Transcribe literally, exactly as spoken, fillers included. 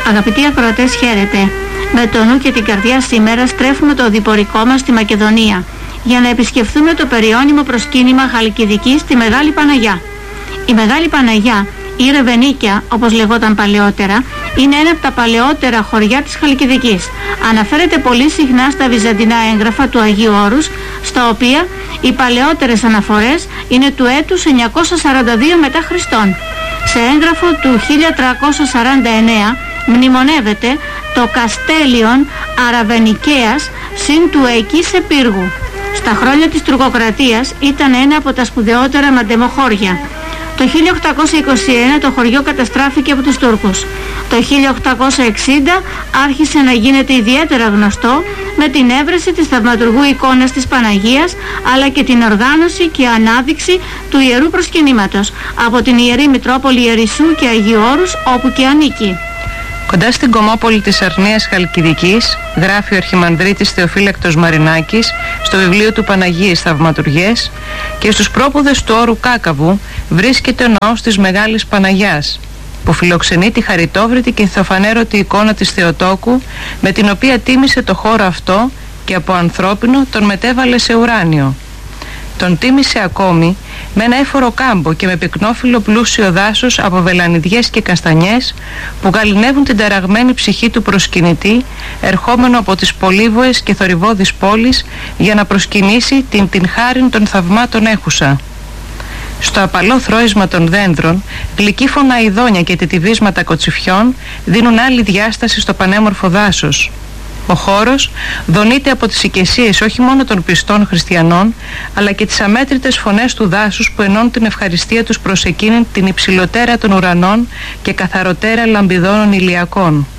Αγαπητοί ακροατές, χαίρετε. Με το νου και την καρδιά σήμερα στρέφουμε το οδηπορικό μας στη Μακεδονία για να επισκεφθούμε το περιώνυμο προσκύνημα Χαλκιδικής στη Μεγάλη Παναγιά. Η Μεγάλη Παναγιά ή Ρεβενίκια, όπως λεγόταν παλαιότερα, είναι ένα από τα παλαιότερα χωριά της Χαλκιδικής. Αναφέρεται πολύ συχνά στα βυζαντινά έγγραφα του Αγίου Όρους, στα οποία οι παλαιότερες αναφορές είναι του έτους εννιακόσια σαράντα δύο μετά Χριστόν. Σε έγγραφο του χίλια τριακόσια σαράντα εννέα μνημονεύεται το Καστέλιον Αραβενικαίας συν του Εκείς Επίργου. Στα χρόνια της τουρκοκρατίας ήταν ένα από τα σπουδαιότερα μαντεμοχώρια. Το χίλια οκτακόσια είκοσι ένα το χωριό καταστράφηκε από τους Τούρκους. Το χίλια οκτακόσια εξήντα άρχισε να γίνεται ιδιαίτερα γνωστό με την έβρεση της θαυματουργού εικόνας της Παναγίας, αλλά και την οργάνωση και ανάδειξη του Ιερού Προσκυνήματος από την Ιερή Μητρόπολη Ιερισσού και Αγίου Όρους, όπου και ανήκει. Κοντά στην κομμόπολη της Αρνίας Χαλκιδικής, γράφει ο Αρχιμανδρίτης Θεοφύλακτος Μαρινάκης στο βιβλίο του Παναγίες Θαυματουργές, και στους πρόποδες του όρου Κάκαβου βρίσκεται ο ναός της Μεγάλης Παναγιάς, που φιλοξενεί τη χαριτόβρητη και θεοφανέρωτη εικόνα της Θεοτόκου, με την οποία τίμησε το χώρο αυτό και από ανθρώπινο τον μετέβαλε σε ουράνιο. Τον τίμησε ακόμη με ένα έφορο κάμπο και με πυκνόφυλλο πλούσιο δάσος από βελανιδιές και καστανιές που γαληνεύουν την ταραγμένη ψυχή του προσκυνητή, ερχόμενο από τις πολύβοες και θορυβώδεις πόλεις για να προσκυνήσει την την χάριν των θαυμάτων έχουσα. Στο απαλό θρώισμα των δέντρων, γλυκύφωνα ειδόνια και τετιβίσματα κοτσιφιών δίνουν άλλη διάσταση στο πανέμορφο δάσος. Ο χώρος δονείται από τις οικεσίες όχι μόνο των πιστών χριστιανών, αλλά και τις αμέτρητες φωνές του δάσους που ενώνουν την ευχαριστία τους προς εκείνην την υψηλοτέρα των ουρανών και καθαροτέρα λαμπιδώνων ηλιακών.